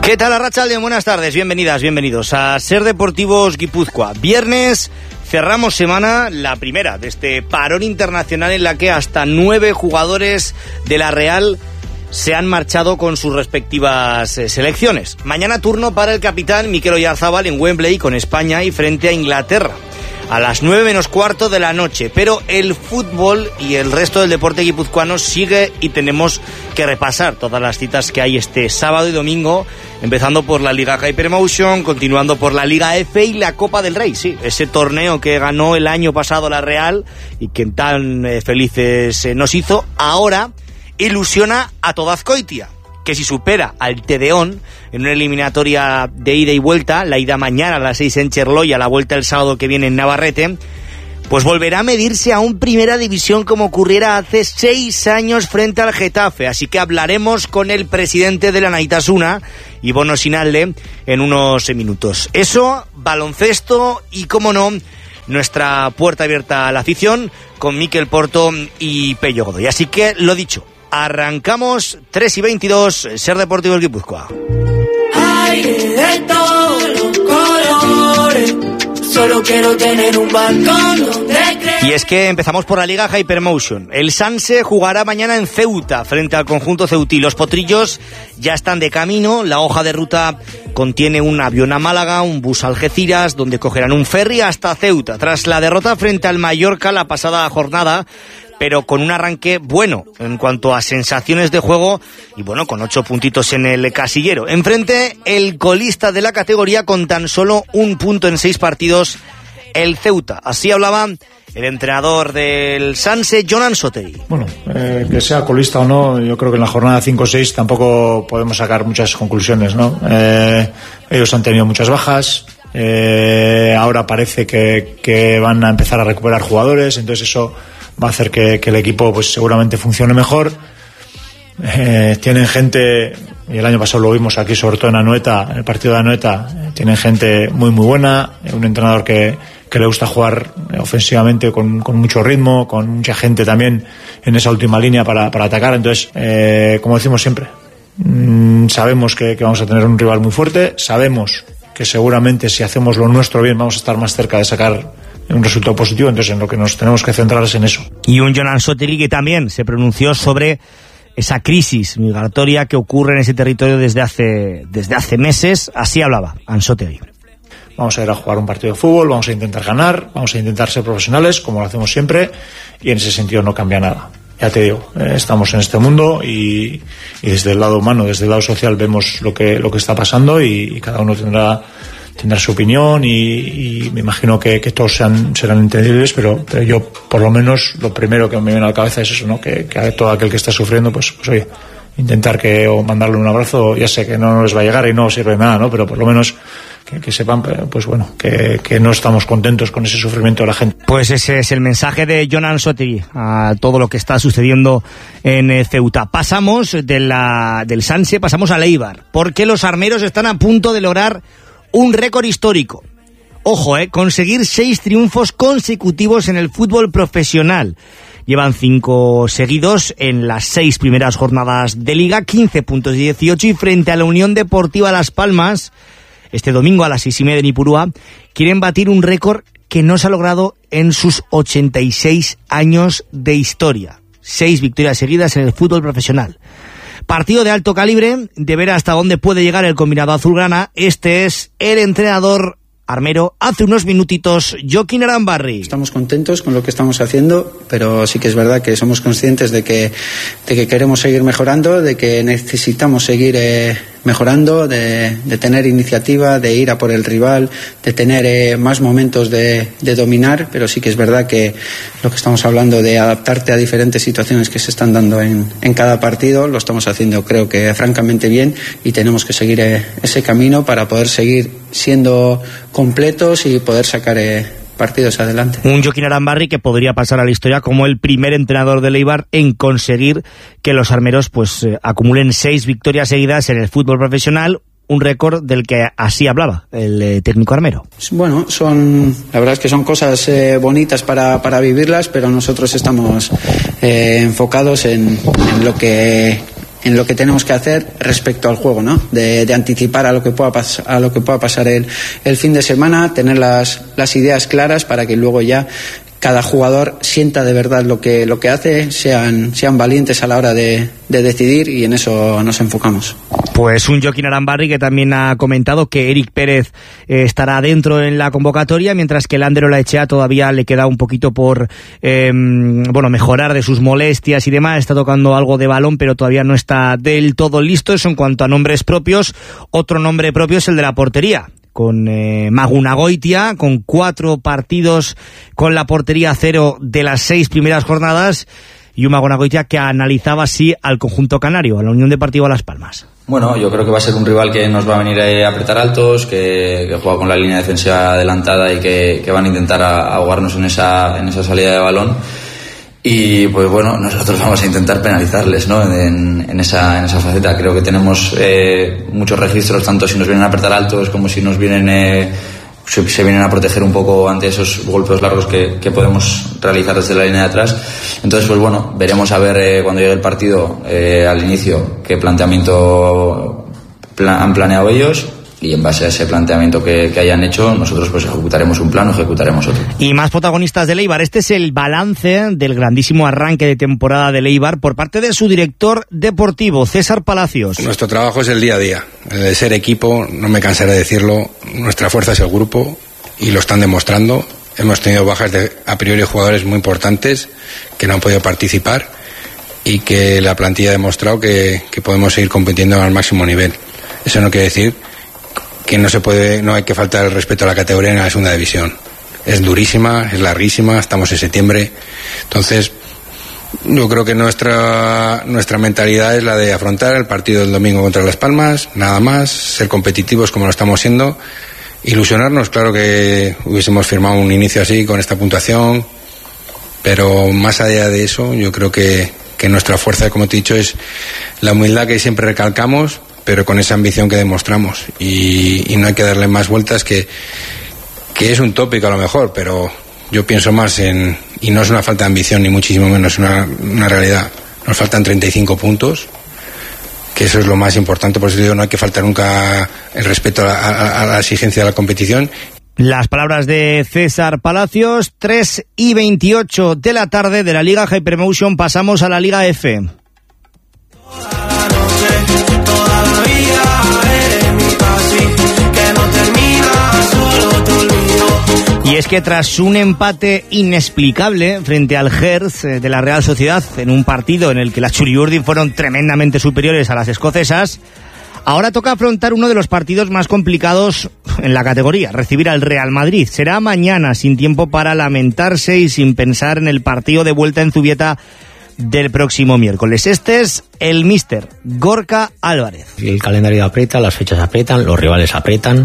¿Qué tal, Arratsaldeon? Buenas tardes, bienvenidos a Ser Deportivos Guipúzcoa. Viernes, cerramos semana, la primera de este parón internacional en la que hasta 9 jugadores de la Real se han marchado con sus respectivas selecciones. Mañana turno para el capitán Mikel Oyarzábal en Wembley con España y frente a Inglaterra a las 9 menos cuarto de la noche. Pero el fútbol y el resto del deporte guipuzcoano sigue y tenemos que repasar todas las citas que hay este sábado y domingo, empezando por la Liga Hypermotion, continuando por la Liga F y la Copa del Rey, sí, ese torneo que ganó el año pasado la Real y que tan felices nos hizo. Ahora ilusiona a toda Azkoitia, que si supera al Tedeón en una eliminatoria de ida y vuelta, la ida mañana a las 6 en Cherloy, a la vuelta el sábado que viene en Navarrete, pues volverá a medirse a un Primera División como ocurriera hace 6 años frente al Getafe. Así que hablaremos con el presidente de la Naitasuna, Ibono Sinalde, en unos minutos. Eso, baloncesto y, como no, nuestra puerta abierta a la afición con Mikel Porto y Pello Godoy. Así que, lo dicho, arrancamos 3:22, Ser Deportivos Guipúzcoa. Aire de todos los colores, solo quiero tener un balcón donde creer. Y es que empezamos por la Liga Hypermotion. El Sanse jugará mañana en Ceuta frente al conjunto ceutí. Los potrillos ya están de camino. La hoja de ruta contiene un avión a Málaga, un bus a Algeciras, donde cogerán un ferry hasta Ceuta. Tras la derrota frente al Mallorca la pasada jornada, pero con un arranque bueno en cuanto a sensaciones de juego y bueno, con 8 puntitos en el casillero. Enfrente, el colista de la categoría con tan solo 1 punto en 6 partidos, el Ceuta. Así hablaba el entrenador del Sanse, Jon Ansotegui. Bueno, que sea colista o no, yo creo que en la jornada 5 o 6 tampoco podemos sacar muchas conclusiones, ¿no? Ellos han tenido muchas bajas. Ahora parece que van a empezar a recuperar jugadores, entonces eso va a hacer que el equipo pues seguramente funcione mejor. Tienen gente, y el año pasado lo vimos aquí, sobre todo en Anoeta, en el partido de Anoeta, tienen gente muy buena, un entrenador que le gusta jugar ofensivamente con mucho ritmo, con mucha gente también en esa última línea para atacar. Entonces, como decimos siempre, sabemos que vamos a tener un rival muy fuerte, sabemos que seguramente si hacemos lo nuestro bien vamos a estar más cerca de sacar un resultado positivo, entonces en lo que nos tenemos que centrar es en eso. Y un Jon Ansotegui que también se pronunció sobre esa crisis migratoria que ocurre en ese territorio desde hace meses. Así hablaba Ansotegui. Vamos a ir a jugar un partido de fútbol, vamos a intentar ganar, vamos a intentar ser profesionales como lo hacemos siempre, y en ese sentido no cambia nada. Ya te digo, estamos en este mundo y desde el lado humano, desde el lado social vemos lo que está pasando y cada uno tendrá su opinión y me imagino que todos serán entendibles, pero yo por lo menos lo primero que me viene a la cabeza es eso, ¿no? Que a todo aquel que está sufriendo, pues oye, intentar o mandarle un abrazo. Ya sé que no les va a llegar y no sirve de nada, ¿no? Pero por lo menos que sepan, pues bueno, que no estamos contentos con ese sufrimiento de la gente. Pues ese es el mensaje de Jon Ansotegui a todo lo que está sucediendo en Ceuta. Pasamos del Sanse, pasamos al Eibar, porque los armeros están a punto de lograr un récord histórico. Ojo, conseguir 6 triunfos consecutivos en el fútbol profesional. Llevan 5 seguidos en las 6 primeras jornadas de Liga, 15 puntos y 18, y frente a la Unión Deportiva Las Palmas, este domingo a las 6:30 en Ipurúa, quieren batir un récord que no se ha logrado en sus 86 años de historia. 6 victorias seguidas en el fútbol profesional. Partido de alto calibre, de ver hasta dónde puede llegar el combinado azulgrana. Este es el entrenador armero hace unos minutitos, Jokin Arambarri. Estamos contentos con lo que estamos haciendo, pero sí que es verdad que somos conscientes de que queremos seguir mejorando, de que necesitamos seguir mejorando, de tener iniciativa, de ir a por el rival, de tener más momentos de dominar, pero sí que es verdad que lo que estamos hablando de adaptarte a diferentes situaciones que se están dando en cada partido, lo estamos haciendo creo que francamente bien y tenemos que seguir ese camino para poder seguir siendo completos y poder sacar partidos adelante. Un Jokin Arambarri que podría pasar a la historia como el primer entrenador del Eibar en conseguir que los armeros pues acumulen 6 victorias seguidas en el fútbol profesional, un récord del que así hablaba el técnico armero. Bueno, la verdad es que son cosas bonitas para vivirlas, pero nosotros estamos enfocados en lo que en lo que tenemos que hacer respecto al juego, ¿no? De anticipar a lo que pueda pasar el fin de semana, tener las ideas claras para que luego ya cada jugador sienta de verdad lo que hace, sean valientes a la hora de decidir, y en eso nos enfocamos. Pues un Joaquín Arambarri que también ha comentado que Eric Pérez estará dentro en la convocatoria, mientras que Lander Olaechea todavía le queda un poquito por mejorar de sus molestias y demás. Está tocando algo de balón, pero todavía no está del todo listo. Eso en cuanto a nombres propios. Otro nombre propio es el de la portería, con Magunagoitia, con 4 partidos con la portería 0 de las 6 primeras jornadas, y un Magunagoitia que analizaba así al conjunto canario, a la Unión Deportiva Las Palmas. Bueno, yo creo que va a ser un rival que nos va a venir a apretar altos, que juega con la línea defensiva adelantada y que van a intentar ahogarnos en esa salida de balón. Y pues bueno, nosotros vamos a intentar penalizarles, ¿no? en esa faceta. Creo que tenemos muchos registros, tanto si nos vienen a apretar altos como si nos vienen se vienen a proteger un poco ante esos golpes largos que podemos realizar desde la línea de atrás. Entonces pues bueno, veremos a ver cuando llegue el partido al inicio qué planteamiento han planeado ellos, y en base a ese planteamiento que hayan hecho, nosotros pues ejecutaremos un plan o ejecutaremos otro. Y más protagonistas del Eibar. Este es el balance del grandísimo arranque de temporada del Eibar por parte de su director deportivo, César Palacios. Nuestro trabajo es el día a día, el de ser equipo, no me cansaré de decirlo. Nuestra fuerza es el grupo y lo están demostrando. Hemos tenido bajas de a priori jugadores muy importantes que no han podido participar, y que la plantilla ha demostrado que podemos seguir compitiendo al máximo nivel. Eso no quiere decir que no hay que faltar el respeto a la categoría en la segunda división. Es durísima, es larguísima, estamos en septiembre. Entonces, yo creo que nuestra mentalidad es la de afrontar el partido del domingo contra Las Palmas, nada más, ser competitivos como lo estamos siendo, ilusionarnos. Claro que hubiésemos firmado un inicio así, con esta puntuación, pero más allá de eso, yo creo que nuestra fuerza, como te he dicho, es la humildad que siempre recalcamos, pero con esa ambición que demostramos, y no hay que darle más vueltas, que es un tópico a lo mejor, pero yo pienso más y no es una falta de ambición ni muchísimo menos, es una realidad. Nos faltan 35 puntos, que eso es lo más importante. Por eso digo, no hay que faltar nunca el respeto a la exigencia de la competición. Las palabras de César Palacios. 3:28 de la tarde de la Liga Hypermotion, pasamos a la Liga F. Y es que tras un empate inexplicable frente al Hertz de la Real Sociedad, en un partido en el que las Churiurdin fueron tremendamente superiores a las escocesas, ahora toca afrontar uno de los partidos más complicados en la categoría, recibir al Real Madrid. Será mañana, sin tiempo para lamentarse y sin pensar en el partido de vuelta en Zubieta del próximo miércoles. Este es el míster Gorka Álvarez. El calendario aprieta, las fechas aprietan, los rivales aprietan.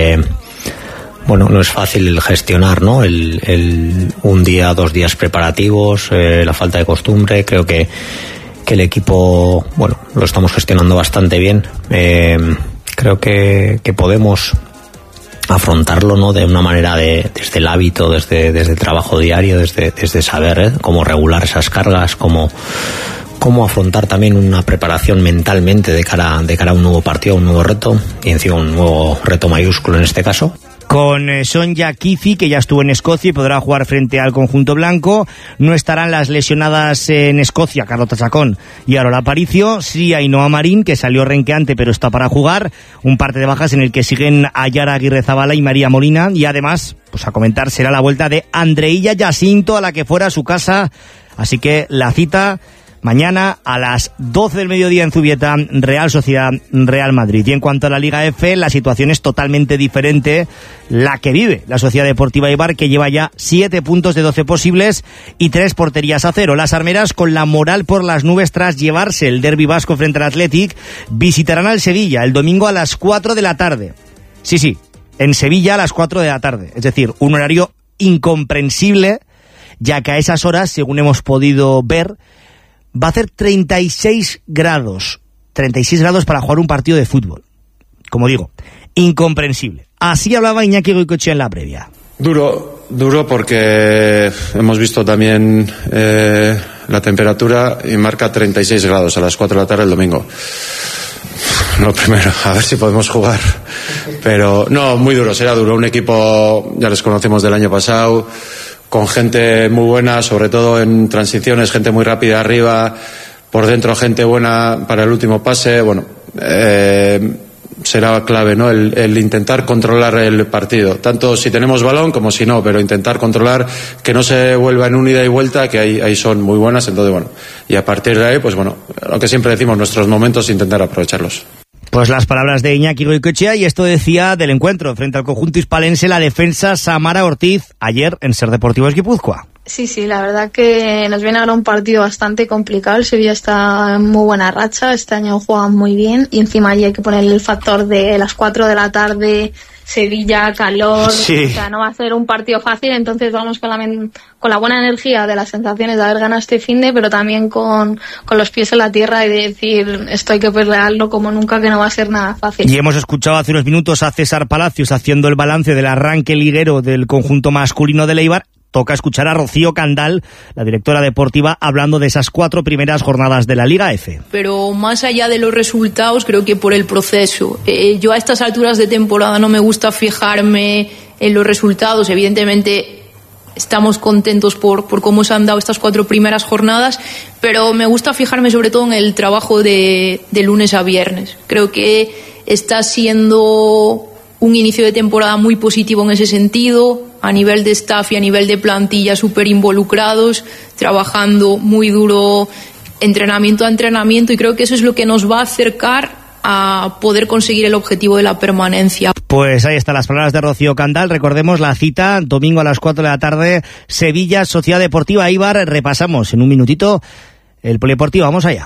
No es fácil gestionar, ¿no? Un día, 2 días preparativos, la falta de costumbre. Creo que el equipo, lo estamos gestionando bastante bien. Creo que podemos afrontarlo, ¿no? De una manera desde el hábito, desde el trabajo diario, desde saber cómo regular esas cargas, cómo afrontar también una preparación mentalmente de cara a un nuevo partido, un nuevo reto, y encima un nuevo reto mayúsculo en este caso. Con Sonja Kifi, que ya estuvo en Escocia y podrá jugar frente al conjunto blanco. No estarán las lesionadas en Escocia, Carlota Chacón y Arola Aparicio. Sí, Ainhoa Marín, que salió renqueante pero está para jugar. Un parte de bajas en el que siguen Ayara Aguirrezabala y María Molina. Y además, pues a comentar, será la vuelta de Andreilla Jacinto, a la que fuera a su casa. Así que la cita mañana a las 12 del mediodía en Zubieta, Real Sociedad, Real Madrid. Y en cuanto a la Liga F, la situación es totalmente diferente, la que vive la Sociedad Deportiva Eibar, que lleva ya 7 puntos de 12 posibles y 3 porterías a 0. Las armeras, con la moral por las nubes tras llevarse el derbi vasco frente al Athletic, visitarán al Sevilla el domingo a las 4 de la tarde. Sí, en Sevilla a las 4 de la tarde. Es decir, un horario incomprensible, ya que a esas horas, según hemos podido ver, va a hacer 36 grados. 36 grados para jugar un partido de fútbol. Como digo, incomprensible. Así hablaba Iñaki Goicoechea en la previa. Duro porque hemos visto también la temperatura y marca 36 grados a las 4 de la tarde el domingo. Lo primero, a ver si podemos jugar. Pero no, muy duro, será duro. Un equipo, ya les conocemos del año pasado, con gente muy buena, sobre todo en transiciones, gente muy rápida arriba, por dentro gente buena para el último pase. Bueno, será clave, ¿no? El intentar controlar el partido, tanto si tenemos balón como si no, pero intentar controlar que no se vuelva en un ida y vuelta, que ahí son muy buenas. Entonces, bueno, y a partir de ahí, pues bueno, lo que siempre decimos, nuestros momentos, intentar aprovecharlos. Pues las palabras de Iñaki Goicoechea, y esto decía del encuentro frente al conjunto hispalense la defensa Samara Ortiz ayer en Ser Deportivos Guipúzcoa. Sí, la verdad que nos viene ahora un partido bastante complicado. El Sevilla está en muy buena racha, este año juegan muy bien y encima allí hay que poner el factor de las 4 de la tarde, Sevilla, calor, sí. O sea, no va a ser un partido fácil, entonces vamos con la buena energía de las sensaciones de haber ganado este finde, pero también con los pies en la tierra y de decir, esto hay que pelearlo como nunca, que no va a ser nada fácil. Y hemos escuchado hace unos minutos a César Palacios haciendo el balance del arranque liguero del conjunto masculino del Eibar. Toca escuchar a Rocío Candal, la directora deportiva, hablando de esas 4 primeras jornadas de la Liga F. Pero más allá de los resultados, creo que por el proceso. Yo a estas alturas de temporada no me gusta fijarme en los resultados. Evidentemente estamos contentos por cómo se han dado estas 4 primeras jornadas, pero me gusta fijarme sobre todo en el trabajo de lunes a viernes. Creo que está siendo un inicio de temporada muy positivo en ese sentido, a nivel de staff y a nivel de plantilla súper involucrados, trabajando muy duro entrenamiento a entrenamiento, y creo que eso es lo que nos va a acercar a poder conseguir el objetivo de la permanencia. Pues ahí están las palabras de Rocío Candal. Recordemos la cita, domingo a las 4 de la tarde, Sevilla, Sociedad Deportiva Eibar. Repasamos en un minutito el polideportivo, vamos allá.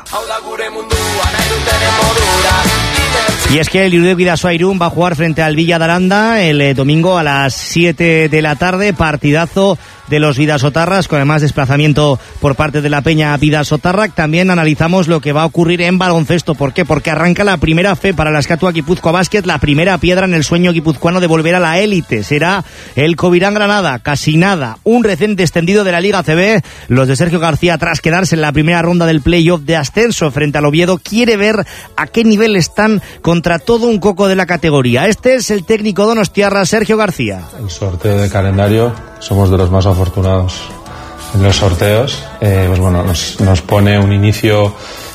Y es que el Irún Bidasoa Irún va a jugar frente al Villa de Aranda el domingo a las 7 de la tarde, partidazo de los Bidasotarras, con además desplazamiento por parte de la Peña Bidasotarrak. También analizamos lo que va a ocurrir en baloncesto. ¿Por qué? Porque arranca la primera fe para la Escatua Guipúzcoa Basket, la primera piedra en el sueño guipuzcoano de volver a la élite. Será el Covirán Granada, casi nada, un recién descendido de la Liga CB. Los de Sergio García, tras quedarse en la primera ronda del playoff de ascenso frente al Oviedo, quiere ver a qué nivel están contra todo un coco de la categoría. Este es el técnico donostiarra, Sergio García. El sorteo de calendario, somos de los más afortunados en los sorteos. Pues bueno, nos pone un inicio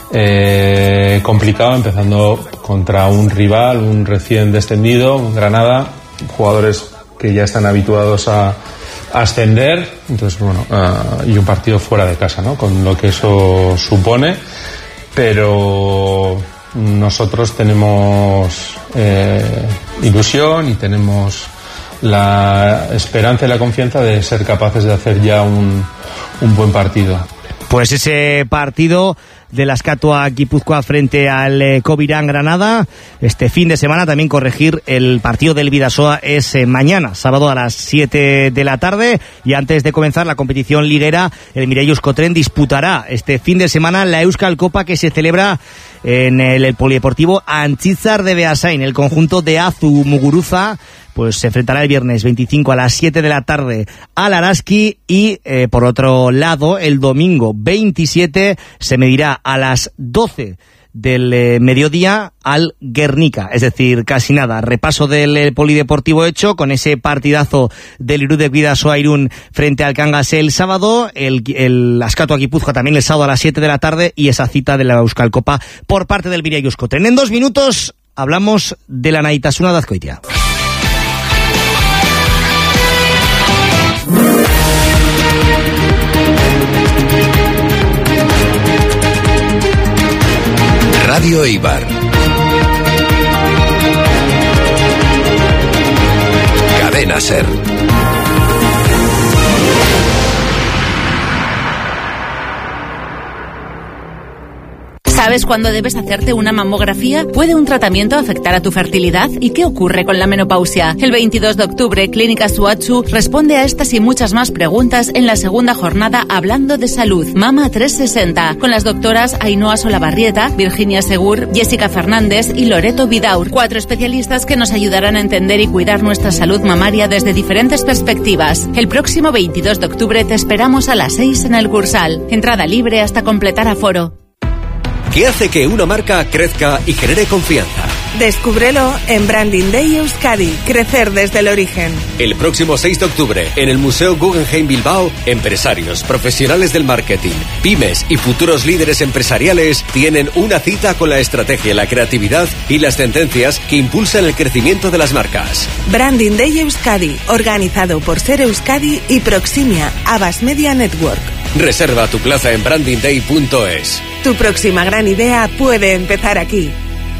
complicado, empezando contra un rival, un recién descendido, un Granada, jugadores que ya están habituados a ascender, entonces bueno, y un partido fuera de casa, ¿no? Con lo que eso supone, pero nosotros tenemos ilusión y tenemos la esperanza y la confianza de ser capaces de hacer ya un buen partido. Pues ese partido de la Escatua Guipúzcoa frente al Covirán Granada este fin de semana. También corregir, el partido del Bidasoa es mañana, sábado a las 7 de la tarde. Y antes de comenzar la competición liguera, el Mireia Euskotren disputará este fin de semana la Euskal Copa, que se celebra en el polideportivo Antxizar de Beasain. El conjunto de Azu Muguruza pues se enfrentará el viernes 25 a las 7 de la tarde al Araski, y por otro lado el domingo 27 se medirá a las 12 del mediodía al Guernica. Es decir, casi nada. Repaso del polideportivo hecho con ese partidazo del Irún Bidasoa Irún frente al Cangas el sábado, el Escatua Guipúzcoa también el sábado a las 7 de la tarde, y esa cita de la Euskal Copa por parte del Mireia Euskotren. En 2 minutos hablamos de la Naitasuna de Azkoitia. Radio Eibar. Cadena Ser. ¿Sabes cuándo debes hacerte una mamografía? ¿Puede un tratamiento afectar a tu fertilidad? ¿Y qué ocurre con la menopausia? El 22 de octubre, Clínica Suatsu responde a estas y muchas más preguntas en la segunda jornada Hablando de Salud, Mama 360, con las doctoras Ainhoa Solabarrieta, Virginia Segur, Jessica Fernández y Loreto Vidaur, 4 especialistas que nos ayudarán a entender y cuidar nuestra salud mamaria desde diferentes perspectivas. El próximo 22 de octubre te esperamos a las 6 en el Cursal. Entrada libre hasta completar aforo. ¿Qué hace que una marca crezca y genere confianza? Descúbrelo en Branding Day Euskadi, crecer desde el origen. El próximo 6 de octubre, en el Museo Guggenheim Bilbao, empresarios, profesionales del marketing, pymes y futuros líderes empresariales tienen una cita con la estrategia, la creatividad y las tendencias que impulsan el crecimiento de las marcas. Branding Day Euskadi, organizado por Ser Euskadi y Proximia, Abbas Media Network. Reserva tu plaza en brandingday.es. Tu próxima gran idea puede empezar aquí.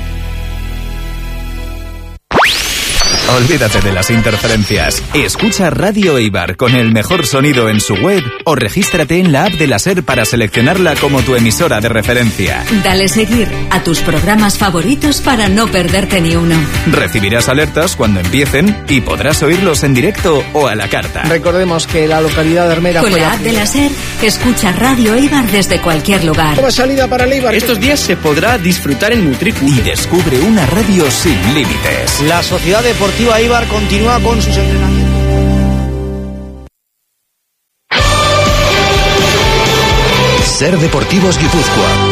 Olvídate de las interferencias. Escucha Radio Eibar con el mejor sonido en su web o regístrate en la app de la SER para seleccionarla como tu emisora de referencia. Dale seguir a tus programas favoritos para no perderte ni uno. Recibirás alertas cuando empiecen y podrás oírlos en directo o a la carta. Recordemos que la localidad de Armera... Con la app de la SER, escucha Radio Eibar desde cualquier lugar. Toma salida para el Eibar. Estos días se podrá disfrutar en Mutriku. Y descubre una radio sin límites. La Sociedad Deportiva Eibar continúa con sus entrenamientos. Ser Deportivos Guipúzcoa.